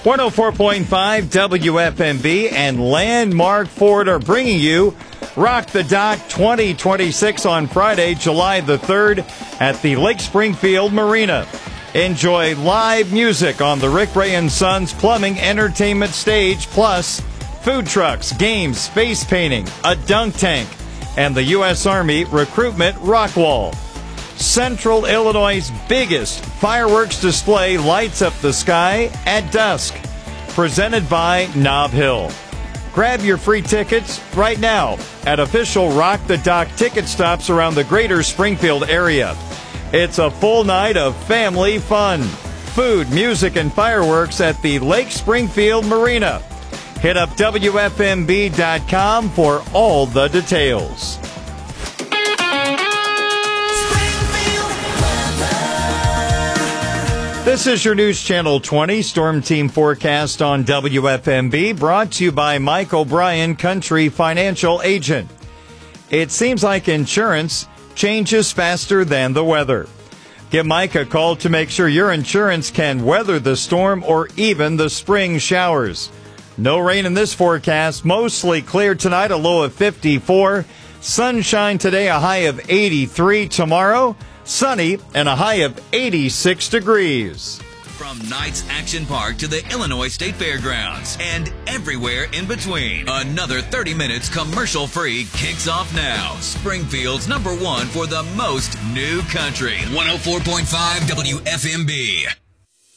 104.5 WFMB and Landmark Ford are bringing you Rock the Dock 2026 on Friday, July the 3rd at the Lake Springfield Marina. Enjoy live music on the Rick Ray and Sons Plumbing Entertainment Stage, plus food trucks, games, space painting, a dunk tank, and the U.S. Army Recruitment Rock Wall. Central Illinois' biggest fireworks display lights up the sky at dusk. Presented by Nob Hill. Grab your free tickets right now at official Rock the Dock ticket stops around the greater Springfield area. It's a full night of family fun, food, music, and fireworks at the Lake Springfield Marina. Hit up WFMB.com for all the details. This is your News Channel 20 Storm Team Forecast on WFMB, brought to you by Mike O'Brien, Country Financial Agent. It seems like insurance changes faster than the weather. Give Mike a call to make sure your insurance can weather the storm or even the spring showers. No rain in this forecast. Mostly clear tonight, a low of 54. Sunshine today, a high of 83 tomorrow. Sunny and a high of 86 degrees. From Knights Action Park to the Illinois State Fairgrounds and everywhere in between, another 30 minutes commercial-free kicks off now. Springfield's #1 for the most new country. 104.5 WFMB.